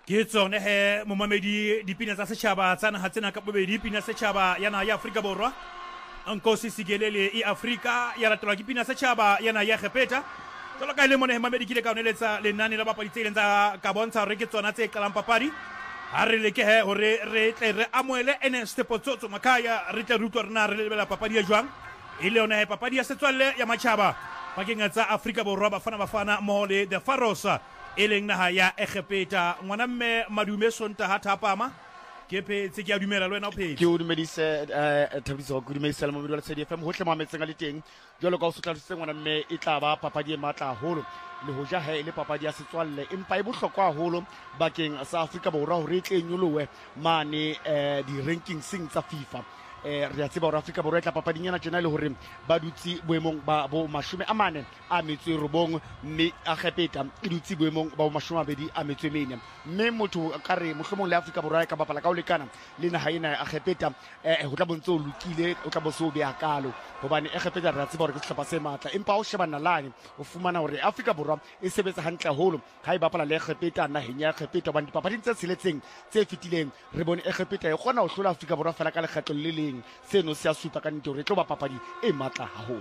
ke tsone he momamedi dipina tsa setšhaba tsa naga tsena ka bobedi pina setšhaba yana ya Afrika Borwa Nkosi Sikelele e Afrika ya ratelwa ke pina setšhaba yana ya Khepeta tolo ka ile mone he mamedi kile ka oneletsa lenane la bapadi tse ileng tsa ka bontsha re ke tsona tse qalang papadi ha re le ke he hore re tle re amoele Ernest Potsotso Makaya re tle rutwa rena re lebela papadi ya jwang ile ona he papadi ya setswalle ya matjhaba bakeng tsa Afrika Borwa bafana mohole the Faroes eleng naha ya Khepeta ngwana mme madume Sontaha Thapama ke phetse ke a dumela le wena o phetse ke o dumedise Thabiso go dumedisa le momedi wa CDFM hohle mohametseng a le teng jwalo ka o sotla ngwana mme e tla ba papadi e matla haholo le ho ja he le papadi ya setswalle empa e bohlokwa haholo bakeng sa Afrika Borwa hore e tle nyolowe mane di rankings tsa FIFA re a tseba hore Afrika Borwa e tla papading yana tjena le hore ba dutse boemong ba bo 40 a metso robong mme a Khepeta e dutse boemong ba bo 24 mme motho ka re mohlomong le Afrika Borwa ka bapala ka o lekana le naha ena a Khepeta ho tla bontse o lokile o tla boso be akalo hobane Khepeta re a tseba hore ke sehlopha se matla empa o sheba nalane o fumana hore Afrika Borwa e sebetsa hantle haholo ha e bapala le Khepeta naheng ya Khepeta hobane dipapading tse tsheletseng tse fetileng re bone Khepeta e kgona ho hlola Afrika Borwa fela ka lekgetlo le seno se a supa ka ntho re tlo ba papadi e matla haholo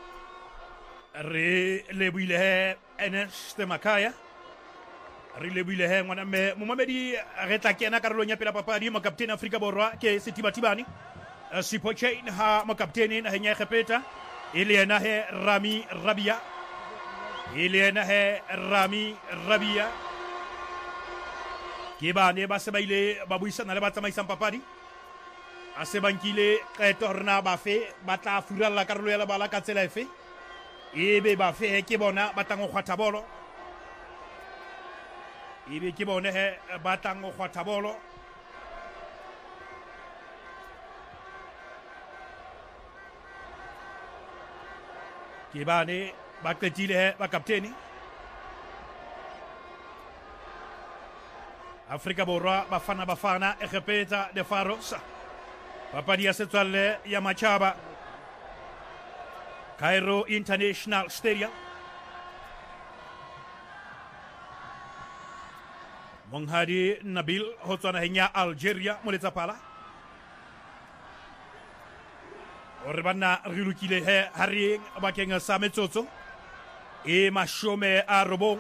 re lebuile he Ernest Makaya re lebuile he ngwana mme momamedi re tla kena karolong ya pela papadi mo kapten Afrika Borwa ke Setibatibane Sipochain ha mo kapten naheng ya Khepeta ile yena he Rami Rabia ke bane ba se ba ile ba buisana le ba tsamaisang papadi a se bankile qeto rena ba fe ba tla furalla karolo ya lebala ka tsela efe ebe ba fe ke bona ba tang go kgwatha bolo ebe ke bone he ba tang go kgwatha bolo ke bane ba qetile he ba kapteni Afrika Borwa bafana Khepeta the Faroes papadi ya setswalle ya matjhaba Cairo International Stadium Monghadi Nabil ho tswa naheng ya Algeria mo letsapala ore bana re lokile he hareng bakeng sa metsotso e mashome a robong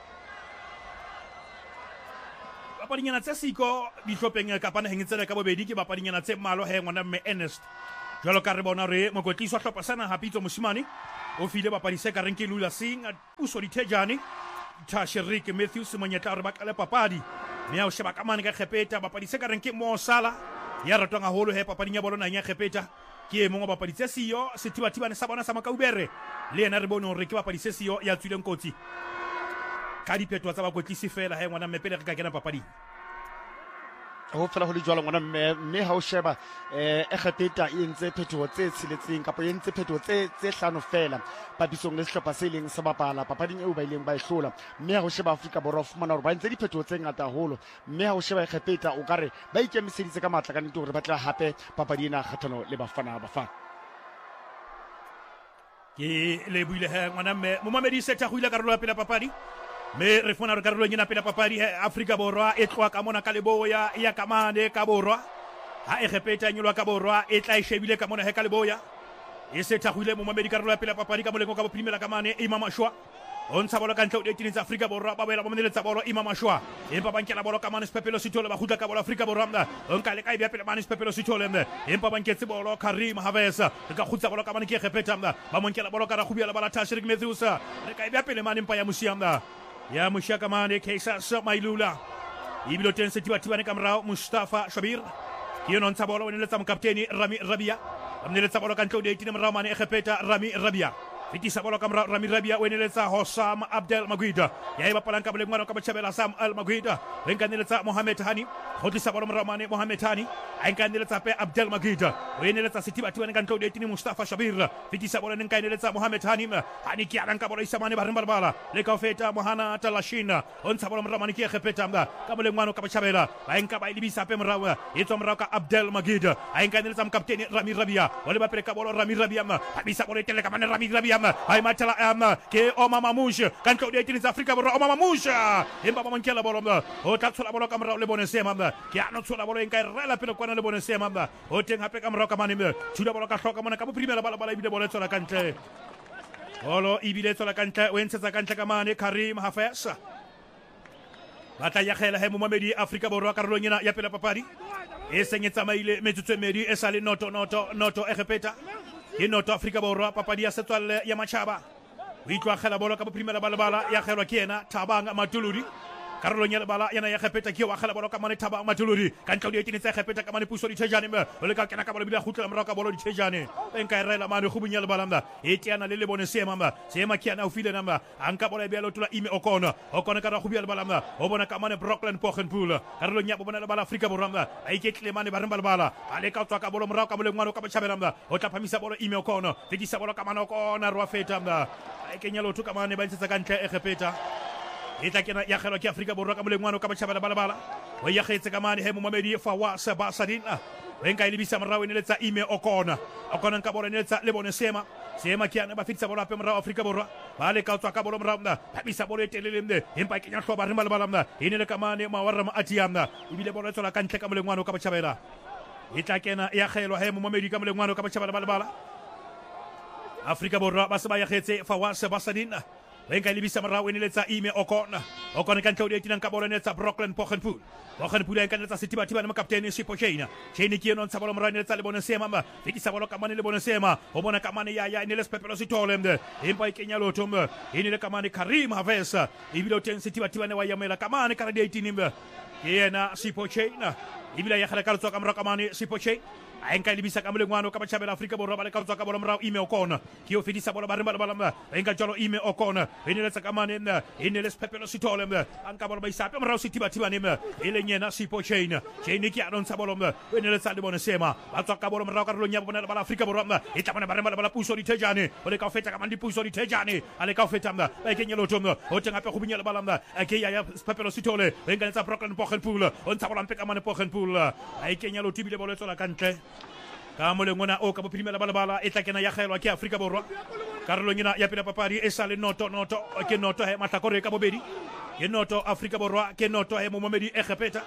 papadinyana tse siko dihlopeng ka panaheng tsena ka bobedi ke papadinyana tse malo he ngwana mme Ernest jwalo ka re bona re mokotliswa hlopa sana Hapitso Mosimane o file bapadi se ka reng ke Lula Singh Puso Dithejane Tasherik Matthews monyetla re bakale papadi mme o sheba ka mane ka Khepeta bapadi se ka reng ke Mo Salah ya ratwang haholo he papading ya bolo nang ya Khepeta ke mongwe bapadi tse siyo Setibatibane sa bona sa Makaubere le yena re bone hore ke bapadi se siyo ya tswileng kotsi ka diphetwa tsa bakotlisi fela he ngwana mme pele re ka kena papadi ho fela ho le jwalo ngwana mme ha o sheba Khepeta e entse phetho tse tshiletseng kapa e entse phetho tse hlano fela papisong le sehlopha se leng se bapala papading eo ba ileng ba ihlola mme ha o sheba Afrika Borwa fumana hore ba entse diphetho tse ngata haholo mme ha o sheba Khepeta o kare ba ikemiseditse ka matla ka nnete hore ba tla hape papadi ena kgathano le bafana ke le buile he ngwana mme momamedi se tla go ile karolo ya pela papadi me re fona re karolo nyena pela papadi Afrika Borwa e tloa ka mona ka leboya ya kamane ka borwa ha Khepeta nyolwa ka borwa e tla ishebile ka mona he ka leboya e se thagile momamedi karolo ya pela papadi ka molengo ka boprimela ka mane Imam Ashwa on sa bolo ka ntle o ditini tsa Afrika Borwa ba boela ba moneletsa bolo Imam Ashwa empa bankela bolo ka mane Sepepelo Sithole ba gutla ka bolo Afrika Borwa mna on ka le ka ibya pele mane Sepepelo Sithole mna empa banketse bolo Karim Havesa ka gutsa bolo ka mane ke Khepeta mna ba monkela bolo ka ra khubiela bala Tasherik Matthews re ka ibya pele mane mpa ya Musia mna ya Mushaka mane Kaisa Mailula ibilo ten Setibatibane ka mrao Mustafa Shabir ke non sa bolo weneletsa mo kapteni Rami Rabia amneletsa bolo ka ntle o ditini mrao mane Khepeta Rami Rabia fitisa bolo ka Rami Rabia weneletsa Hossam Abdel Maguida ya iba palanka bole ngwana ka bachabela Sam Al Maguida wenkaneletsa Mohamed Hani hotisa bolo mrao mane Mohamed Hani ainkaneletsa pe Abdel Maguida weneletsa Setibatibane ka ntle o ditini Mustafa Shabir fitisa bolo nenkaneletsa Mohamed Hani ki alanka bolo isamane bala le ka feta Mohana Talashina onsa bolo mrao mane ke Khepeta ka bole ngwana ka bachabela ainka ba ilibisa pe mrao etso mrao ka Abdel Maguida ainkaneletsa kapteni Rami Rabia wale ba pele ka bolo Rami Rabia habisa bolo tele ka mane Rami Rabia ai matela ke Oma Mamush kan tlo di tsa Afrika Borwa Oma Mamush empa ba monkela bolo o tla tshola bolo ka morao le bone sema ke ano tshola bolo enka rela pele kwana le bone sema o teng hape ka morao ka mane thuda bolo ka hloka mona ka boprimela bala ibile bolo tshola kantle bolo ibile tshola kantle o entsetsa kantle ka mane Karim Hafez batla ya khela he momamedi Afrika Borwa karolong ena ya pela papadi e senyetsa maile metsotso medi e sale noto e repeta ke noto Afrika Borwa papadi ya setswalle ya matjhaba o itlwa khela bolo ka boprimela bala ya khelwa ke yena Thabang Matuludi karolong ya bala yana ya khepeta ke wa khela bolo ka mane Thabang Matuludi ka ntlo di tsa khepeta ka mane puso di tshejane o le ka kena ka bolo bila khutla mra ka bolo di tshejane enka irela mane khubunya le bala e tiana le bona sema kiana o file namba anka bolo bia lotula ime okona ka ra khubia le bala o bona ka mane Brooklyn Pochenpool karolong ya bona le bala Afrika Borwa a iketle mane ba rembala bala ale ka tswa ka bolo mra ka bolo ngwana ka bachabela o tla phamisa bolo ime okona fetisa bolo ka mane okona rwa feta a kenya lotho ka mane ba ntsetsa ka ntle e khepeta ita kena ya khelwa ke Afrika Borwa ka molengwana ka bachabela bala o ya khetse ka mane he momamedi Fawaz Basadin wenka ilibisa mrawe neletsa ime okona nka bolo neletsa le bone sema kiana ba fitsa bolo ape mrawe Afrika Borwa bale ka tswa ka bolo mrawe babisa bolo etelele empa kenya hloba re bala inele ka mane mawarama atiamna ibile bolo tsola ka ntle ka molengwana ka bachabela ita kena ya khelwa he momamedi ka molengwana ka bachabela bala Afrika Borwa ba se ba ya khetse Fawaz Basadin wenka libisa marawe neletsa ime okona ka ntle o ditinang ka bolo neletsa Brooklyn Pochenpool ya ka neletsa sitiba na kapteni Sipo Chaina ke non sa bolo marawe neletsa le bone sema fitisa bolo ka mane le bone sema o bona ka mane ya neles pepelo sitolemde empa ikenya lotom inile ka mane Karim Hafez ibilo ten sitiba ne wa yamela ka mane ka radi 18 yena Sipo Chaina ibila ya khala ka tswa ka mara ka mane Sipo Chaina enka libisa ka molengwana ka bachabela Afrika Borwa ba le ka tswa ka bolo mrao ime okona ke o fedisa bolo ba re bala enka jolo ime okona eneletsa ka mane eneles pepelo sitole anka bolo ba isape mrao sitiba ne ele nyena Sipo Chaina ke anon sa bolo eneletsa le bone sema ba tswa ka bolo mrao ka rolonya bona ba Afrika Borwa e tla bona ba re bala puso di tejane o le ka feta ka mandi puso di tejane ale ka feta ba kenya lotom o tenga pe khubunya le bala ke ya pepelo sitole enka tsa Brooklyn Pochenpool on tsa bolo mpe ka mane Pochenpool ai kenya lo tibile bolo tsola kantle ka molengona o ka boprimela bala e tla kena ya khelwa ke Afrika Borwa karolong ena ya pela papadi e sale noto ke noto he matlakore ka bobedi ke noto Afrika Borwa ke noto he momamedi e khepeta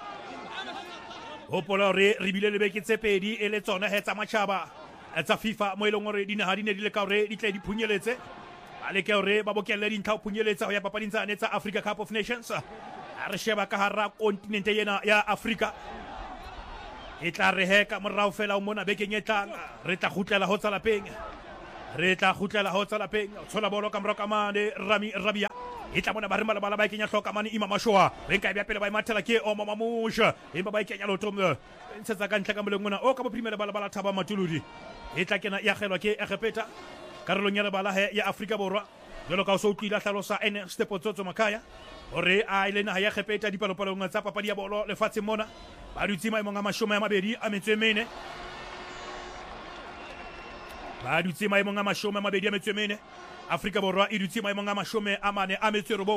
o pola re bile le beke tse pedi e le tsona he tsa matjhaba tsa FIFA mo eleng hore dinaha di ne di le ka hore di tle di phunyeletse ale ke hore ba bokelle dintlha o phunyeletsa ho ya papading tsane tsa Africa Cup of Nations a re sheba ka hara kontinente ena ya Afrika e tla re heka morao fela o mona bekeng e tlang re tla khutlela ho tsa lapeng tshola bolo ka morao ka mane Rami Rabia e tla bona ba re bala ba kenya hloka mane Ima Mashoa wenka bya pele ba imathela ke Oma Mamush emba ba kenya lotom ntsetsa ka ntle ka molengona o ka boprimela bala Thabang Matuludi e tla kena ya khelwa ke Egepeta karolong ya bala ya Afrika Borwa jalo ka o so utlwila hlalosa ene Stepotsotso Makaya ore a ile na ya Egepeta dipalopalong tsa papadi ya bolo lefatshe mona ba dutse maemong a mashome a mabedi a metso e mene Afrika Borwa e dutse maemong a mashome a mane a metso e robong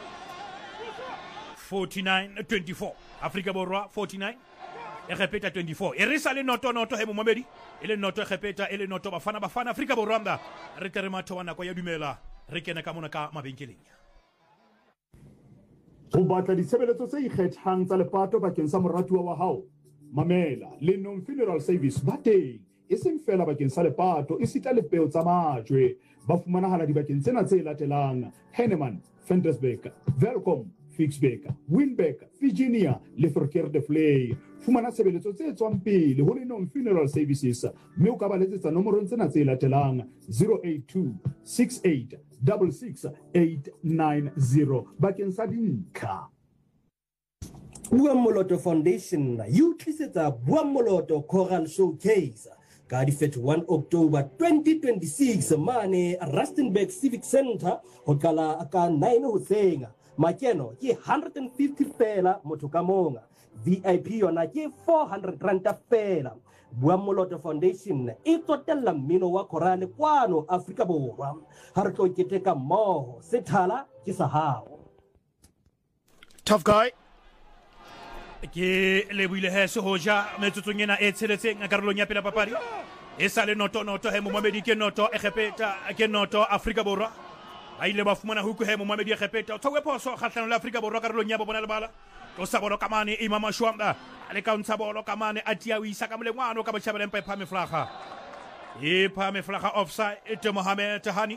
49-24 Afrika Borwa 49 Egepeta 24 e re sa le noto he momamedi e le noto Egepeta e le noto bafana Afrika Borwa mda re tle re matho wa nako ya dumela re kena ka mona ka mabenkeleng o batla ditshebeletso tse ikgethang tsa lepato bakeng sa moratuwa wa hao mamela le non funeral service ba teng e seng fela bakeng sa lepato e sita le peo tsa majwe ba fumanahala dibakeng tsena tse latelang Henneman Ventersburg Welcome Fixbeck Winbeck Virginia le Verkeer de Vlei fumana tshebeletso tse tswang pele ho le non funeral services mme o ka ba letsetsa nomorong tsena tse latelang 082 68 66890 bakeng sa dintlha Buamoloto Foundation you tlisetsa Buamoloto Choral Showcase ka di 31 October 2026 mane Rustenburg Civic Center ho qala ka 9 hoseng makeno ke 150 fela motho ka monga VIP yona ke 400 rand fela Buamoloto Foundation e tsotella mmino wa chorale kwano Afrika Borwa ha re tlo keteka mmoho sethala ke sa hao Tough guy ke le buile he se hoja metsotsong ena e tsheletseng karolong ya pela papadi e sale noto he momamedi ke noto e khepeta ke noto Afrika Borwa ba ile ba fumana huku he momamedi e khepeta o tshwe phoso kgatlhano le Afrika Borwa karolong ya bona le bala to sa bolo kamane Imama Shwamba ale ka ntsha bolo kamane atia o isa ka molengwana ka botšhabela empa epha meflaga offside ete Mohamed Hani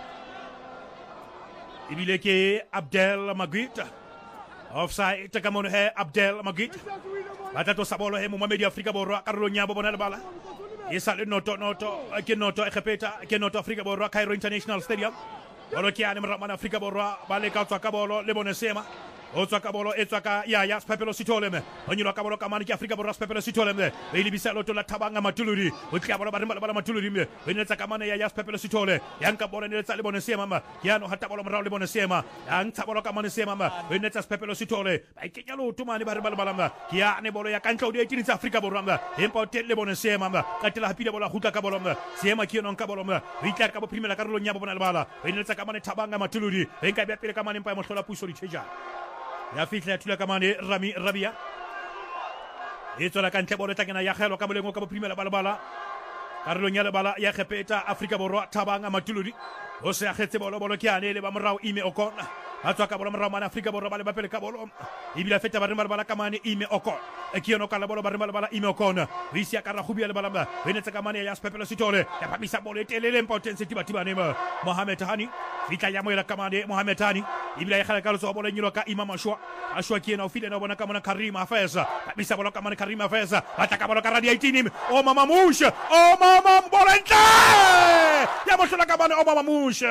ibile ke Abdel Magwit offside ka mono he Abdel Magwit bata to sa bolo he momamedi Afrika Borwa karolong ya bona le bala e sale noto ke noto e khepeta ke noto Afrika Borwa Cairo International Stadium bolo ke ane mramana Afrika Borwa ba le ka tswa ka bolo le bone sema o tswa ka bolo e tswa ka ya Spepelo Sitoleme o nyilo ka bolo ka mane ke Afrika Borwa Spepelo Sitoleme e libisa loto la Thabanga Matuluri o tla bolo ba rimba Matuluri me e netsa ka mane ya Spepelo Sitole yang ka bolo ne tsa le bone sema ma ke ano hata bolo mrao le bone sema yang tsa bolo ka mane sema ma e netsa Spepelo Sitole ba ikenya loto mane ba rimba balama ke ya ne bolo ya kantlao di tsa Afrika Borwa ma empa o telle bone sema ma ka tela hapile bolo huta ka bolo ma sema ke no ka bolo ma e tla ka bo primela ka rolo nya bona le bala e netsa ka mane Thabanga Matuluri e nka be pele ka mane mpa mo hlola puso di tšheja ya fitla tula kamane Rami Rabia e tsola ka ntle bolo takena ya khelo ka bolengo ka bo primela balabala karolo nya le bala ya khepeta Afrika Borwa Thabanga Matuluri o se akhetse bolo ke ane le ba morao Ime Okona a tswa ka bolo morao mana Afrika Borwa ba le bapele ka bolo e bila feta ba re bala kamane Ime Okona e kiono ka la bolo ba re bala Ime Okona o isi ka ra khubia le bala e netsa kamane ya Spepelo Sitole ya pamisa bolo etelele importance tiba ne Mohamed Hani fitla ya moela kamane Mohamed Hani ibila ya khala ka lo bolo nyilo ka Imama Shwa kiena ofile na bona kamana Karim Hafez pamisa bolo kamane Karim Hafez ataka bolo ka radio 18 o Mama Musha o Mama Bolenta ya mohlola kamane o Mama Musha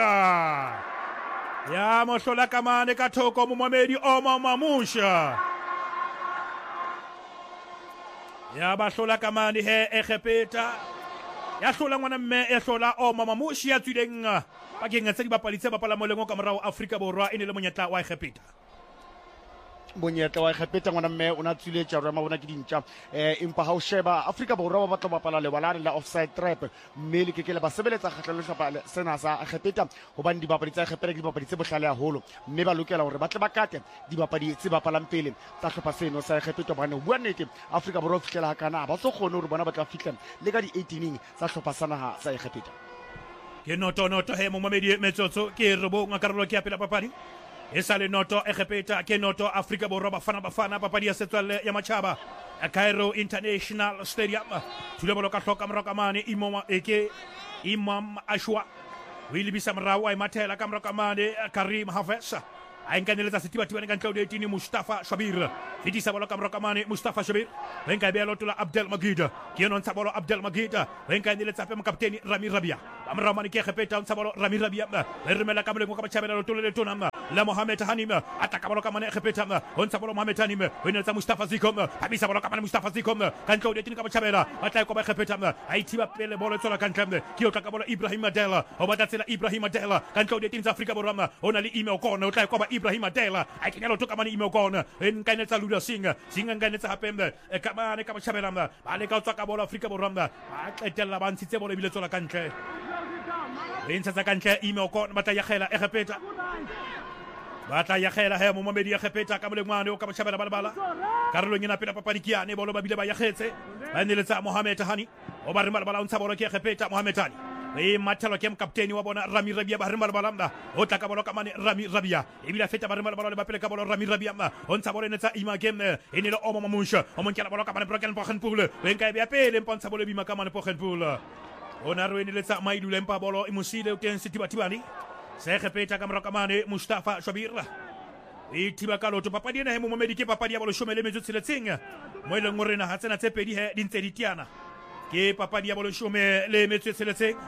ya mohlola kamane ka thoko momamedi o Mama Musha ya ba hlola kamane he e khepeta ya hlola ngwana mme e hlola o Mama Musha ya tswileng bakeng tsa dibapalitse ba pala molengo ka morao Afrika Borwa ene le monyetla wa e khepeta monyetla wa khepeta ngwana mme o na tswile tja rama bona ke dintja empa ha o sheba Afrika Borwa ba batla bapala le balane la offside trap mme le kekele ba sebeletsa kgatlalo hlapa sena sa khepeta hobane dibapadi tsa khepeta ke dibapadi tse bohlale haholo mme ba lokela hore ba tle ba kate dibapadi tse bapalang pele tsa hlapa seno sa khepeta bana o bua nnete Afrika Borwa fitlela kana ba so khone hore bona ba tla fitla le ka di 18 tsa hlapa sana sa khepeta ke noto he momamedi metsotso ke robo ngakarolo ke apela papadi e sale noto e khepeta ke noto Afrika Borwa bafana papadi ya setswalle ya Machaba Cairo International Stadium tule bolo ka hloka mrokamane Imam Ashwa wili bisa mrawa imatela ka mrokamane Karim Hafez ainkaneleza sitiba ne kantlao de Mustafa Shabir fitisa bolo ka mrokamane Mustafa Shabir wenka be lotula Abdel Magida kienon sabolo Abdel Magida wenka neleza pe kapteni Rami Rabia amramani ke khepeta sabolo Rami Rabia remela ka mlengo ka chabela lotula le tonama la Mohamed Hanima ataka bolo ka mane khepeta on sabolo Mohamed Hanima wenelza Mustafa Zikom habisa bolo ka mane Mustafa Zikom kantlao de ka chabela atay ko ba khepeta aitiba pele bolo tola kantlao kio ka bolo Ibrahim Adela obatasela Ibrahim Adela kantlao de za Afrika Borwa onali Ime Okona utay ko ba Ibrahim Adela akinyalo toka mani Ime Okona enkainetsa Luda Singa nganetsa hapembe kamane ka chabela ale ka tsaka bolo Afrika Borwa ba qetella ba ntshitse bolo bile tsola kantle Lenza za kantle Ime Okona bata ya khela e khepeta bata ya khela he momamedi ya khepeta ka molengwane o ka chabela balabala karolo nyina pela papadi kiane bolo ba bile ba ya khetse ba neletsa Mohamed Hani o ba rimba bala ntsa bolo ke khepeta Mohamed Hani e matalo ke kapteni wa bona Rami Rabia ba rimba balanda o taka bolo ka mane Rami Rabia e bila feta ba rimba balo le ba pele ka bolo Rami Rabia on sa bolo netsa Ima game ene le o Mama Musha o mon kela bolo ka mane broken pochen pool wenka be apele mponsa bolo bima ka mane pochen pool ona rweni letsa maidu lempa bolo imusile uten sitibani se khepeta ka mrokamane Mustafa Shabir e tiba ka loto papadi ena he mo momedi ke papadi ya bolo shomele metso tseletsenga mo ile ngorena ha tsena tse pedi he di ntse di tiana ke papadi ya bolo shomele metso tseletsenga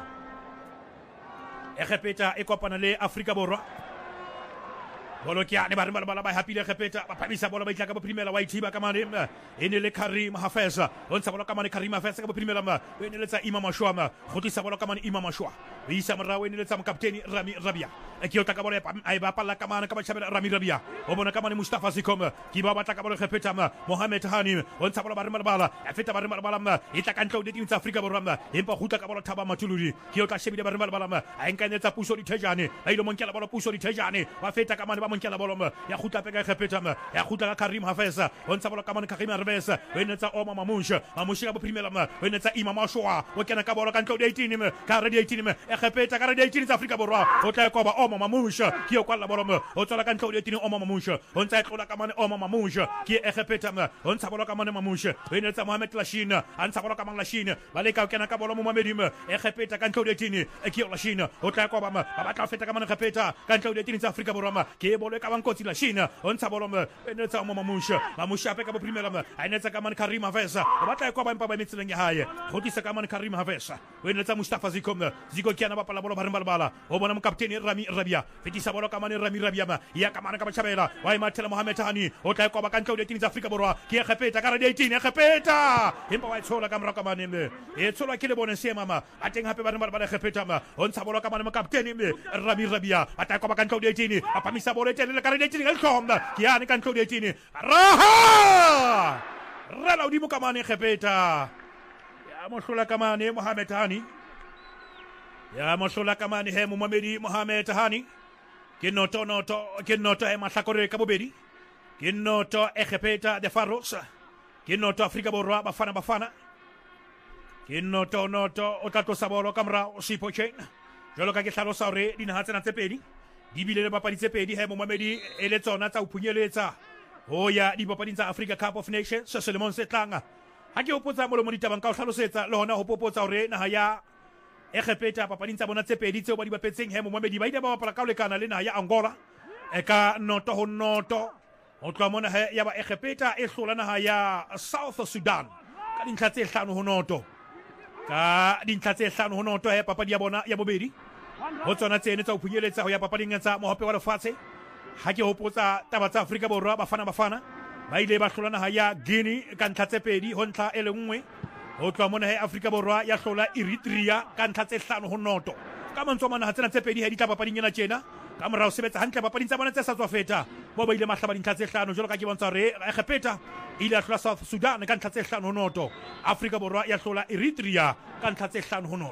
e khepeta e kopana le Afrika Borwa bolo ke ane ba re bala ba happy le khepeta ba phamisa bolo ba itla ka bo primela wa ithiba ka mane ene le Karim Hafez on sa bolo ka mane Karim Hafez ka bo primela ene le tsa Imam Ashwa go tlisa bolo ka mane Imam Ashwa o isa morao ene le tsa mo kapteni Rami Rabia ke o tla ka bolo a ba palla ka mana ka batjhabela Rami Rabia o bona ka mane Mustafa Sikom ke ba batla ka bolo khepeta Mohamed Hani o ntsa bolo ba re malabala a feta ba re malabala e tla ka ntlo di tsa Afrika Borwa empa gutla ka bolo Thaba Matuludi ke o tla shebile ba re malabala a enkanetsa puso di Thejane a ile monkela bolo puso di Thejane ba feta ka mane ba monkela bolo ya gutla pe ka khepeta ya gutla ka Karim Hafesa o ntsa bolo ka mane Karim Hafesa o enetsa Oma Mamusha ka boprimela o enetsa Imam Ashwa o kena ka bolo ka ntlo di 18 ka re di 18 e khepeta ka re di 18 tsa Afrika Borwa o tla ka ba Oma Mamusha ke o kwala bolo o tsala ka ntlo di 18 Oma Mamusha o ntsa tlola ka mane Oma Mamusha ke e khepeta o ntsa bolo ka mane Mamusha o enetsa Mohamed Lashina a ntsa bolo ka mang Lashina ba le ka kena ka bolo mo Mamedim e khepeta ka ntlo di 18 e ke o Lashina o tla ka ba batla feta ka mane khepeta ka ntlo di 18 tsa Afrika Borwa ke bolo ka bang kotsi Lashina o ntsa bolo enetsa Oma Mamusha pe ka boprimela a enetsa ka mane Karim Hafesa o batla kwa ba mpa ba metseleng ya hae go tisa ka mane Karim Hafesa o enetsa Mustafa Zikom Ziko kiana ba pala bolo ba balbala o bona mo kapteni Rami Rabia fetisa bolo ka mane Rami Rabia ya ka mane ka batjhabela wa imathela Mohamed Hani o tla kwa ba ka ntlo di 18 tsa Afrika Borwa ke khepeta ka re di 18 e khepeta empa wa tshola ka mra ka mane e tshola ke le bone se mama a teng hape ba balbala khepeta o ntsha bolo ka mane mo kapteni Rami Rabia a tla kwa ba ka ntlo di 18 a pamisa bolo tele ka re di 18 el khomba ke ya ne ka ntlo di 18 raha rala udimo ka mane khepeta ya moshula ka mane Mohamed Hani ya moshula ka mane he Mohamedi Mohamed Hani ke noto e mahlakore ka bobedi ke noto e khepeta de Faros ke noto Afrika Borwa bafana ke noto o tla tlosa bolo ka mora o Sipo Chain jalo ka ke hlalosa hore dinaha tsena tse pedi di bile le bapadi tse pedi he Mohamedi e le tsona tsa uphunyeletsa ho ya dipapading tsa Africa Cup of Nations se selemong se tlanga ha ke hopotsa molo mo ditabang ka o hlalosetsa le hona ho popotsa hore naha ya e khepeta papading tsa bona tse pedi tseo ba di bapetseng he Mohamedi ba ile ba bapala ka lekana le naha ya Angola e ka noto ho tloha mona he ya ba e khepeta e hlola naha ya South Sudan ka dintlha tse 5-0 ka dintlha tse 5-0 he papadi ya bona ya bobedi ho tsona tsene tsa uphunyeletsa ho ya papading tsa mohope wa lefatshe ha ke hopotsa taba tsa Afrika Borwa bafana ba ile ba hlola naha ya Guinea ka ntlha tse pedi ho ntlha e le nngwe ho tloha mona he Afrika Borwa ya hlola Eritrea ka ntlha tse 5-0 ka mantswe a manaha tsena tse pedi he di tla papading ena tjena ka morao sebetsa hantle papading tsa bona tse sa tswa feta bo ba ile mahlaba dintlha tse 5 jalo ka ke bontsha hore e khepeta ile ya hlola South Sudan ka ntlha tse 5-0 Afrika Borwa ya hlola Eritrea ka ntlha tse 5-0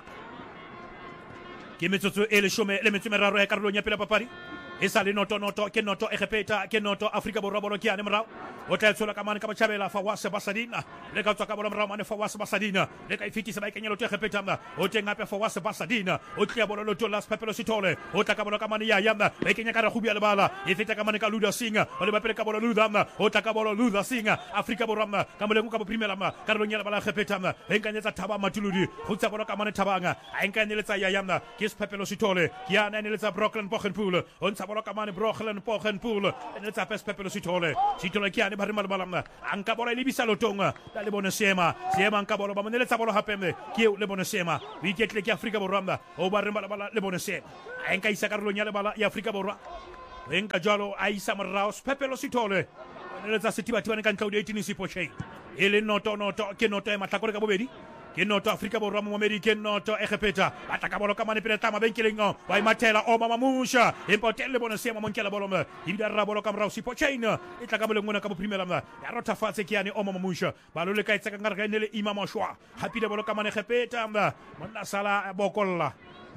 ke metsotso e 13 he karolong ya pela papadi e sa le noto ke noto e khepeta ke noto Afrika Borwa bolo ke ane morao o tla tshola ka mane ka batjhabela Fawase Basadina le ka tswa ka bolo morao mane Fawase Basadina le ka ifitisa ba ikanyelo te khepeta o teng hape Fawase Basadina o tla bolo loto la Pepelo Sitole o tla ka bolo ka mane ya yamba ba ikenya ka ra khubia le bala e feta ka mane ka Luda Singa o le ba pele ka bolo Luda o tla ka bolo Luda Singa Afrika Borwa ka mole ka boprimela ka ro nyela bala khepeta e nkanyetsa Thaba Matuludi ho tsa bolo ka mane Thabanga a nkanyeletsa ya yamba ke Pepelo Sitole ya naneletsa Brooklyn Pochenpool on bolo ka mane Brooklyn Pochenpool ene tsa Pepelo Sitole ke ane ba re malabala anka bolo ile bisa lotonga la le bona sema anka bolo ba monele tsa bolo hape ke le bona sema wiketle ke Afrika Borwa o ba re malabala le bona sema enka isa karolong ya le bala ya Afrika Borwa enka jalo a isa morao Pepelo Sitole ene tsa setibathiba ne ka ntla o 18 Sipo Chain ele noto ke noto e mahlakore ka bobedi ke noto Afrika Borwa Mohamedi ke noto e khepeta ataka bolo ka mane pele tama benkeleng wa imathela Oma Mamusha impotele bona sema monkela bolo ibida ra bolo ka mrao Sipo Chain e tla ka bolo ngona ka boprimela ya rota fatse ke yani Oma Mamusha balo le ka itsa ka ngarga nele Imam Ashwa hapile bolo ka mane khepeta monna sala bokolla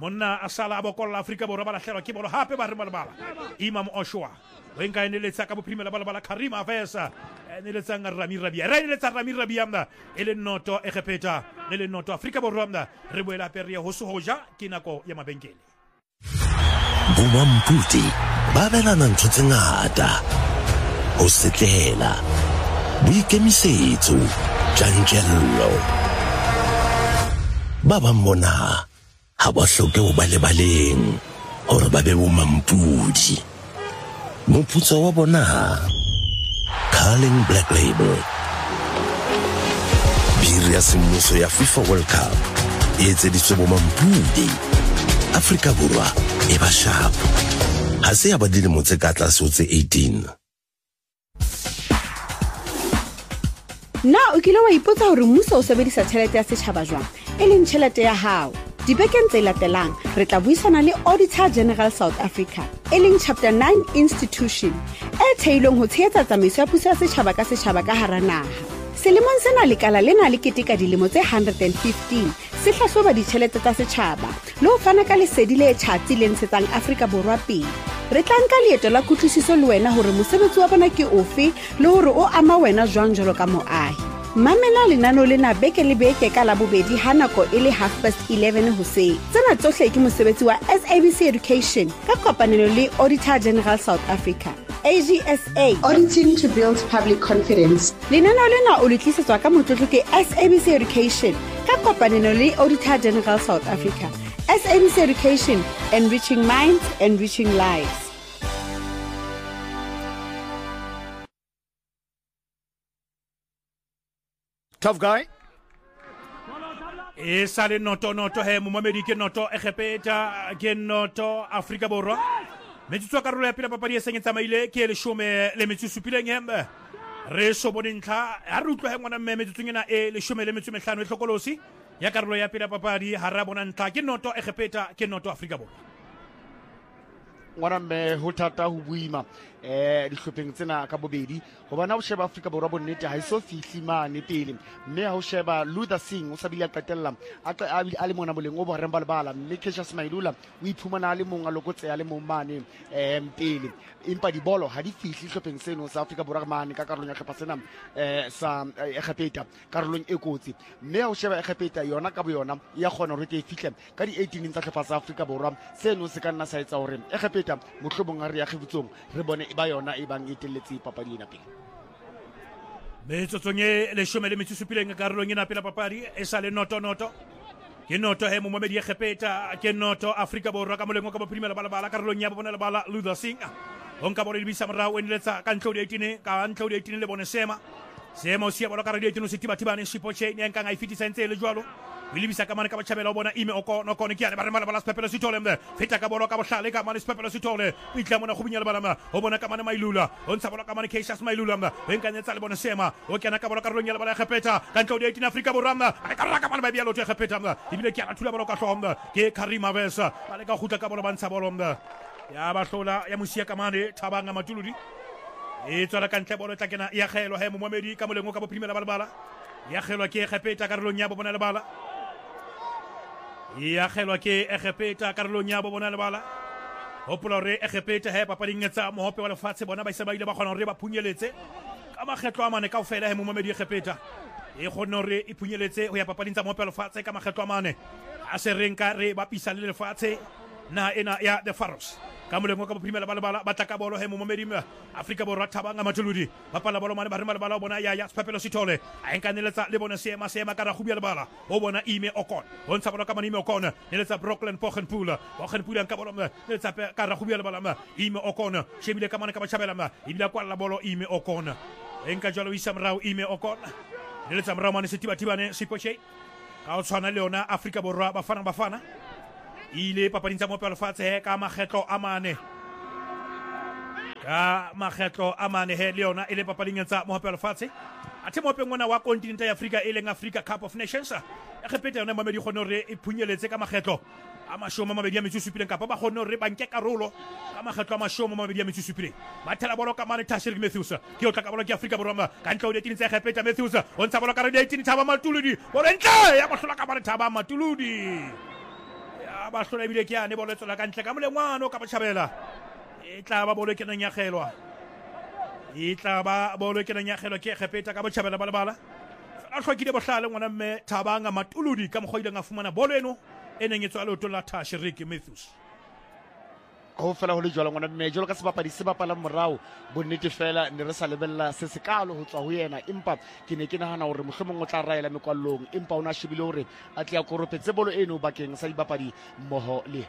Afrika Borwa ba lahlela ke bolo hape ba re malabala Imam Ashwa wenka nele tsa ka boprimela bala Karim Hafesa nele tsa Rami Rabia ele noto e khepeta le noto Afrika Borwa re boela peria ho sohoja ke nako ya mabenkele Bomamputi ba belana ntho tse ngata ho setlela boikemisetso tjantjello ba bang bona ha ba hloke ho ba lebaleng hore ba be bomampudi moputso wa bona Carling Black Label biri ya semmuso ya FIFA World Cup e etseditswe bomampudi Afrika Borwa e ba sharp ha se ya ba dilemo tse ka tlase ho tse 18 na o kile wa ipotsa hore mmuso o sebedisa tjhelete ya setjhaba jwang e leng tjhelete ya hao Dibekeng tse latelang re tla buisana le Auditor General South Africa, e leng Chapter 9 institution e theilweng ho tshehetsa tsamaiso ya puso ya setjhaba ka setjhaba ka hara naha. Selemong sena lekala lena le keteka dilemo tse 115 se hlahloba ditjhelete tsa setjhaba le ho fana ka lesedi le tjhatsi le ntshetsang Afrika Borwa pele. Re tla nka leeto la kutlwisiso le wena hore mosebetsi wa bona ke ofe le hore o ama wena jwang jwalo ka moahi. Mamela lenano lena beke le beke ka Labobedi ha nako e le 11:30 hoseng. Tsena tsohle ke mosebetsi wa SABC Education ka kopanelo le Auditor General South Africa. AGSA, Auditing to build public confidence. Lenano lena o le tlisetswa ka motlotlo ke SABC Education ka kopanelo le Auditor General South Africa. SABC Education, enriching minds, enriching lives. Tough guy. E sale noto he momamedi ke noto egepeta ke noto Afrika Borwa. Metsotso karolo ya pele papadi e seng e tsamaile ke leshome le metso supileng hembe. Re so bonentlha ha re utlwa ngwana mme metsotso ena e leshome le metso mehlano e hlokolosi ya karolo ya pele papadi ha ra bona ntla ke noto egepeta ke noto Afrika Borwa. Ngwana mme ho thata ho buima dihlopheng tsena ka bobedi hobane o sheba Afrika Borwa bonnete ha iso fihli mane pele mme ha o sheba Luther Singh o sa bile a qetella a le mona boleng o bo reng ba lebala mme Cassius Mailula o iphumana le mong a lokotseha le mong mane pele empa dibolo ha di fihli hlopheng seno sa Afrika Borwa mane ka karolong ya hlopha sena sa Egepeta karolong e kotsi mme ha o sheba Egepeta yona ka bo yona ya kgona hore e fihle ka di 18 tsa hlopha sa Afrika Borwa seno se ka nna sa etsa hore Egepeta mohlobong a re ya khibutsong re bone ba yona e bang etelletse papadi ena pele. Metsotso e leshome le metso supileng karolong ena pela papadi e sale noto ke noto he momamedi Egepeta ke noto Afrika Borwa ka molengo ka boprimela bala karolong ya bona le bala Luther Singh onka bone lebisa morao e niletsa ka ntlo di 18 ka ntlo di 18 le bone sema o sia bola ka radio 18 o setibatibane sipoche ne nka nga ifitisa ntse le jwalo Wilibisa ka mane ka bachabela bona ime oko no kone kiane ba re mala bala sepepelo sitole mbe feta ka bolo ka bohlale ka mane sepepelo sitole itla mona go binyela bala o bona ka mane Mailula o ntsa bola ka mane Cassius Mailula mbe o nkanyetsa le bona sema o kena ka bola ka rolong ya bala Egepeta ka ntlo di 18 Afrika Borwa mbe a ka raka mane ba bia lotho Egepeta mbe ibile kiana thula bola ka hlombe ke Karima Vesa ba le ka khutla ka bola ba ntsha bolo mbe ya ba hlola ya musia ka mane Thabanga Matuludi e tsara ka ntle bolo tla kena ya kgelwa he momamedi ka molengo ka boprimela bala ya kgelwa ke Egepeta ka rolong ya bona le bala ya kgelwa ke Egepeta karolong ya bona le bala hopola re Egepeta he papading tsa mohope wa lefatshe bona ba isa ba ile ba kgona hore ba phunyeletse ka makgetlo a mane kaofela he momamedi Egepeta e kgona hore e phunyeletse ho ya papading tsa mohope wa lefatshe ka makgetlo a mane a se renka re ba pisa le lefatshe na ena ya the Pharaohs ka molengo ka boprimela bala ba tla ka bolo he momamedi Afrika Borwa Thabanga Matuludi ba pala bolo mane ba re mala bala bona ya sepepelo sitole a enkaneletsa le bona sema ka ra khubia le bala o bona Ime Okon o ntsha bolo ka mane Ime Okon ne letsa Brooklyn Poggenpool ka bolo le letsa ka ra khubia le bala Ime Okon shebile ka mane ka bachabela ibile kwa la bolo Ime Okon enka jalo isa mrao Ime Okon ne letsa mrao mane setibane sipoche ka o tshwana le ona Afrika Borwa bafana ile papading tsa mohope wa lefatshe ka makgetlo a mane he le yona ile papading tsa mohope wa lefatshe a the mohope ngwana wa kontinente ya Afrika e leng Africa Cup of Nations Egepeta yona mamedi kgone hore e phunyeletse ka makgetlo a mashome mabedi a metso supileng kapa ba kgone hore ba nke karolo ka makgetlo a mashome mabedi a metso supileng ba thela bolo ka mane Tashrik Matthews ke o tla ka bolo ke Afrika Borwa ka ntlo di 18 tsa Egepeta Matthews o ntsha bolo ka radio 18 Thaba Matuludi bolo ntle ya mahlola ka mane Thaba Matuludi ba hlola bile ke ane bolo tsela ka ntle ka molengwana ka bachabela e tla ba bolo ke nang ya kgelwa ke Egepeta ka bachabela bala a hlokile bohlale ngwana mme Thabanga Matuludi ka mokgoileng a fumana bolo eno e neng e tswa le otola Tashrik Matthews ho fela ho le jwalo ngwana mme jwalo ka sebapadi se bapala morao bonnete fela ne re sa lebella se sekalo ho tswa ho yena empa ke ne ke nahana hore mohlomong o tla raela mekwallong empa ona shebile hore a tla koropetse bolo eno bakeng sa dibapadi mmoho le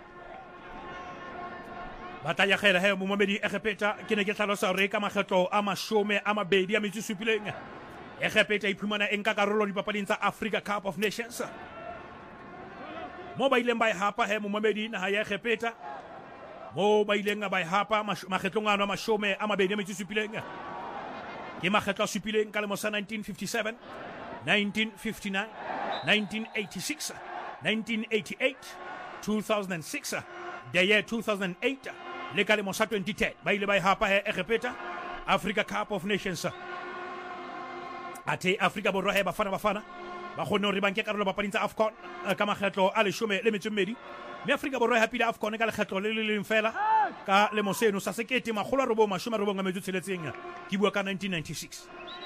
bata ya khela he momamedi Egepeta ke ne ke tlhalosa hore ka makgetlo a mashome a mabedi a metso supileng Egepeta iphumana enka karolo dipapading tsa Africa Cup of Nations mo ba ileng ba hapa he momamedi na ya Egepeta mo ba ileng ba hapa makgetlong a mashome a mabedi a metso supileng ke makgetlo a supileng ka lemo sa 1957 1959 1986 1988, 2006, the year 2008, le ka lemo sa 2010 ba ile ba hapa he repeta Africa Cup of Nations ate Africa Borwa he bafana ba khone hore ba nke karolo papading tsa AFCON ka makgetlo a 12 me Africa Borwa ha pila AFCON ka lekgetlo le leng fela ka lemo seno sa 1996 ke bua ka 1996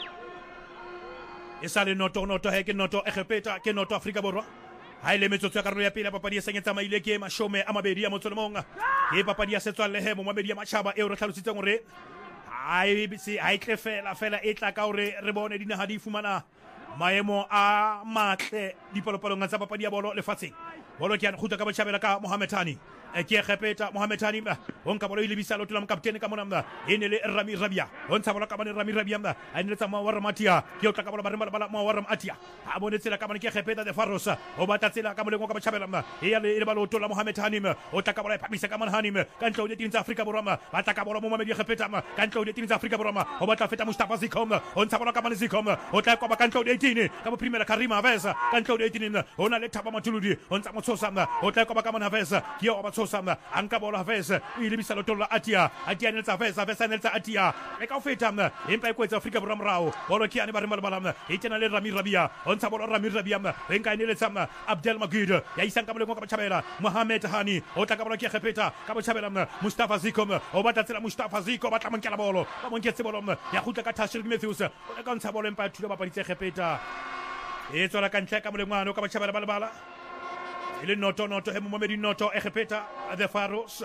e sale noto he ke noto repeta ke noto Africa Borwa ha ile metsotso ya karolo ya pele papadi ya senyetsa maile ke mashome a mabedi a motsolemonga ke papadi ya setswalle he mo mabedi ya matjhaba e re tlhalositseng hore ai tle fela e tla ka hore re bone dinaha di fumana maemo a matle dipolopolong tsa papadi ya bolo lefatsheng bolo ke a khuta ka botjhabela ka Mohamed Hani ke repeta Mohamed Hani on ka bolo ile bisa lo tula mokaptene ka mona ene le Rami Rabia on tsa bolo ka bana Rami Rabia a ne tsa Mawar Matia ke o tla ka bolo ba bala Mawar Matia a bone tsela ka bana ke repeta de Farosa o batla tsela ka molengo ka botjhabela e ya le balo tola Mohamed Hani o tla ka bolo phamisa ka Hani ka ntlo de tinza Afrika Borwa ba tla ka bolo mo Mohamed repeta ka ntlo de tinza Afrika Borwa o batla feta Mustafa Zikom on tsa bolo ka bana Zikom o tla ka ba ka ntlo de 18 ka bo primera Karima Avesa ka ntlo de 18 ona le Thaba Matuludi on tsa motsosa o tla ka ba ka mona Avesa ke o ba tsosa anka bolo Avesa ile bisa lo tola Atia ne tsa Avesa ne tsa Atia e ka feta empa e kwetsa Afrika Borwa mrao bolo ke ane ba re malabala e tena le Rami Rabia on tsa bolo Rami Rabia e nka ne le tsa Abdel Magid ya isang ka bolo ka botjhabela Mohamed Hani o tla ka bolo ke repeta ka botjhabela Mustafa Zikom o batla tsela Mustafa Zikom ba tla monkela bolo ba monketse bolo ya khutla ka Tashir Matthews o ka ntsha bolo empa thulo ba paditse repeta e tswela ka ntle ka molengwana o ka botjhabela balabala ile noto he Mohamed noto e repeta the Faros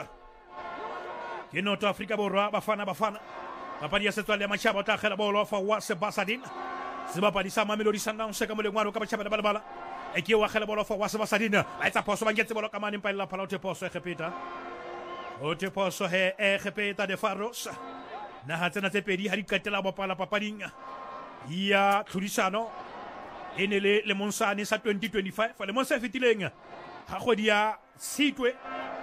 ke noto Afrika Borwa bafana papadi ya setswalle ya matjhaba tla khela bolo fa wa Sebasadin sebapadi sa Mamelodi Sundowns ka molengwana o ka botjhabela balabala e ke wa khela bolo fa wa Sebasadin ba etsa poso ba ngetse bolo ka mane mpa la phala o te poso e repeta o te poso he e repeta the Faros na hatsena tse pedi ha di qetela bopala papading ya tlhodisano ene le monsane sa 2025 le monsa fetileng ha kgwedi ya Tshitwe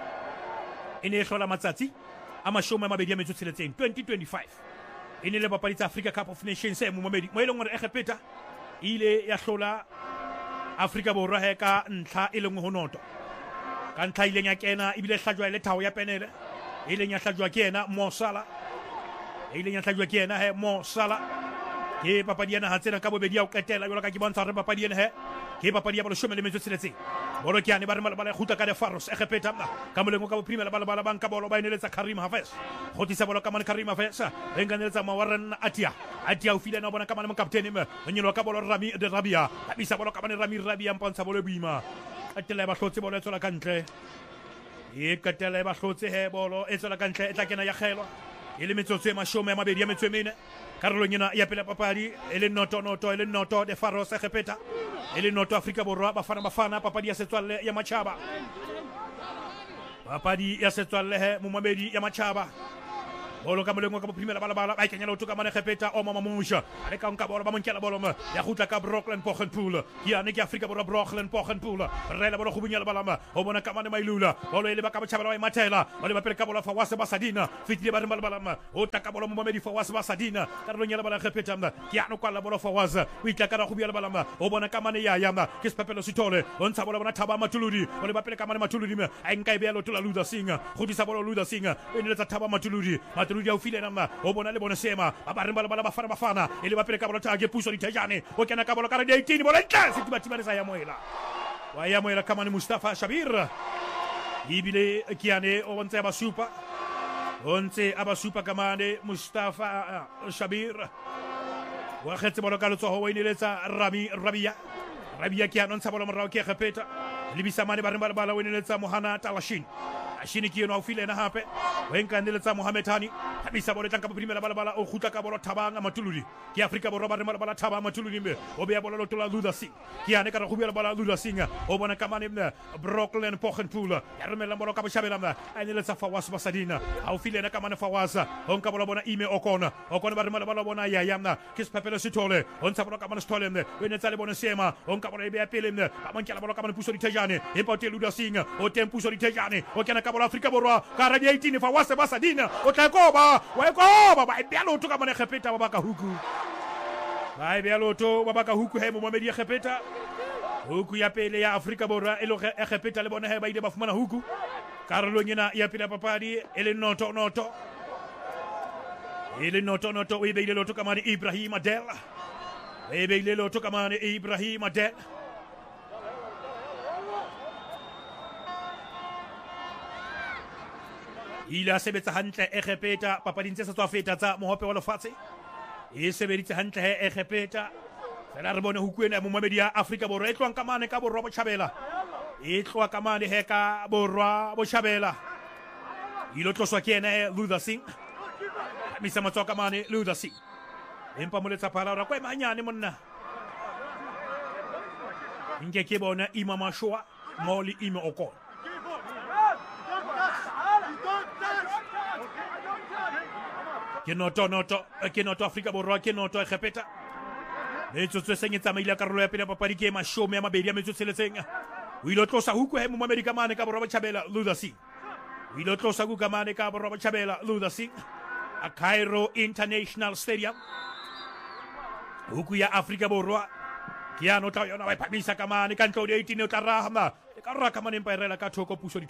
ene hlola matsatsi a mashome a mabedi a metso tsheletseng 2025 ene le papadi tsa Africa Cup of Nations mo momedi mo eleng hore e repeta ile ya hlola Afrika Borwa he ka ntlha e leng ho noto ka ntlha ile nya kena ibile hlajwa ile thawo ya penele ile nya hlajwa ke yena Mo Salah ile nya hlajwa ke yena he Mo Salah ke papadi yana hatsena ka bobedi ya o qetela jwalo ka ke bontsha re papadi yana he ke papadi ya bolo shome le metso tsheletseng bolo ke ane ba re bala khuta ka de Faros e repeta ka molengo ka bophrimela bala banka bolo ba ineletsa Karim Hafez khotisa bolo ka mane Karim Hafez e nganeletsa Mawaran Atia o file na bona ka mane mo kaptene o nyelo ka bolo Rami de Rabia ba bisa bolo ka mane Rami Rabia mpontsha bolo boima atela ba hlotse bolo e tswela ka ntle e katela ba hlotse he bolo e tswela ka ntle e tla kena ya kgelwa ile metsotso e mashome a mabedi ya metso e mene karolong ena ya pela papadi ele noto de Faros e repeta ele noto Afrika Borwa bafana papadi ya setswalle ya matjhaba papadi ya setswalle he mo mabedi ya matjhaba bolo ka molengo ka bophrimela balabala ba kenya loto ka mane repeta o mama musha ale ka nka bolo ba monkela bolo ya khutla ka Brooklyn Pochenpool ke ane ke Afrika Borwa Brooklyn Pochenpool rela bolo khubunyela balama o bona ka mane mailula bolo ile ba ka botjhabela wa matela bolo ba pele ka bolo fa wa Sebasadina fitile ba re balama o ta ka bolo mo Mohamed fa wa Sebasadina ka re nyela bala repeta ke ano kwala bolo fa wa o itla ka ra khubiyela balama o bona ka mane ya ke sepepelo sithole o ntsha bolo bona Thaba Matuludi bolo ba pele ka mane Matuludi a nka e be lo tola Luda Singa khutisa bolo Luda Singa e ne tsa Thaba Matuludi Matuludi au file nama o bona le bona sema ba re bala bafana ile ba pele ka bolo tage puso di tejane o kena ka bolo ka re 18 bolo ntle se tiba sa ya moela wa ya moela kama ni Mustafa Shabir ibile kiane o ntse ba super onse abasupa kamane Mustafa Shabir wa khetse bolo ka lotso ho wineletsa Rami Rabia ke anontsha bolo morao ke repeta libisa mane ba re bala wineletsa Mohana Talashin ashini ke no file na hape wenka neletsa Mohamed Hani habisa bolo tlanka primera bala o khutla ka bolo Thabanga Matuludi ke Afrika Borwa ba re bala Thaba Matuludi mbe o be bolo tola Luda Singh ke ane ka re khubela bala Luda Singh o bona kamane Brooklyn Pochenpool ya remela bolo ka boshabela a neletsa Fawas Basadina a o file na kamane Fawasa on ka bolo bona Ime Okona ba re bala bona ya yamna ke sepepelo sithole on tsa bolo kamane Stole mbe we netsa le bona Sema on ka bolo e be pele mbe ba monkela bolo kamane Puso di Tejane e pote Luda Singh o tempuso di Tejane o kena ka bolo Afrika Borwa ka ra 18 Fawasa Basadina o tla koba ba ibelo to ka mane khepeta ba ka huku ba ibelo to ba ka huku he mo Mohamed ya khepeta huku ya pele ya Afrika Borwa e lo Egepeta le bona he ba ile ba fumana huku karolong ena ya pele ya papadi e le noto o e beile loto ka mane Ibrahim Adel ile a sebetsa hantle Egepeta papading tse sa tswa feta tsa mohope wa lefatshe e sebeditse hantle he Egepeta fela re bone huku ena momamedi ya Afrika Borwa e tloang ka mane ka borwa botjhabela e tloa ka mane he ka borwa botjhabela ilo tloswa ke ena Luther Singh misa matsoa ka mane Luther Singh empa moletsa phala ora kwa manyane monna nke ke bona Imam Shoa moli ime okon ke noto Afrika Borwa ke noto Egepeta metsotso e seng e tsamaile karolo ya pele ya papadi ke mashome a mabedi a metsotso e tsheletseng o ile tlosa huku he momamedi ka mane ka borwa botjhabela Luther Singh o ile tlosa huku ka mane ka borwa botjhabela Luther Singh a Cairo International Stadium huku ya Afrika Borwa ke ya nota yona ba iphamisa ka mane ka ntlo di 18 o tla rahama e ka raka mane empa irela ka thoko puso